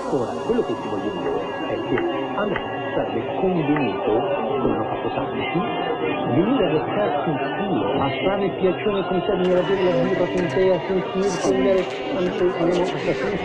Ora, quello che ti voglio dire è che a me sarebbe convenuto, come hanno fatto tanti, venire a beccarsi il culo, a fare il piacere con te, venire a bere la birra con te, a sentirci, andare a stazione